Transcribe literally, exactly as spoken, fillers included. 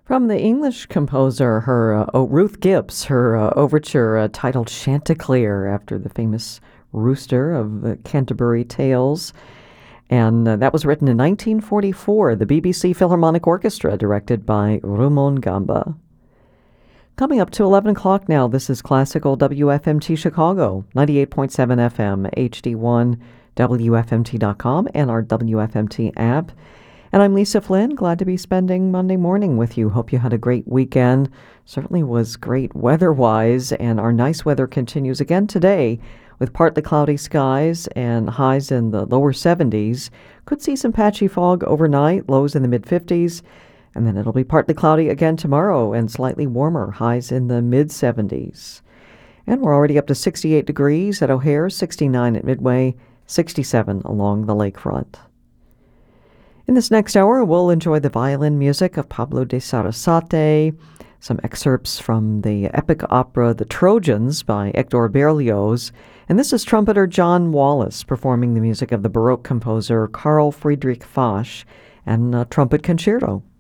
From the English composer, her uh, oh, Ruth Gibbs, her uh, overture uh, titled Chanticleer, after the famous rooster of the Canterbury Tales. And uh, that was written in nineteen forty-four, the B B C Philharmonic Orchestra, directed by Rumon Gamba. Coming up to eleven o'clock now, this is Classical W F M T Chicago, ninety-eight point seven F M, H D one, W F M T dot com, and our W F M T app. And I'm Lisa Flynn, glad to be spending Monday morning with you. Hope you had a great weekend. Certainly was great weather-wise, and our nice weather continues again today with partly cloudy skies and highs in the lower seventies. Could see some patchy fog overnight, lows in the mid-fifties, and then it'll be partly cloudy again tomorrow and slightly warmer, highs in the mid-seventies. And we're already up to sixty-eight degrees at O'Hare, sixty-nine at Midway, sixty-seven along the lakefront. In this next hour, we'll enjoy the violin music of Pablo de Sarasate, some excerpts from the epic opera The Trojans by Hector Berlioz, and this is trumpeter John Wallace performing the music of the Baroque composer Carl Friedrich Fasch and a trumpet concerto.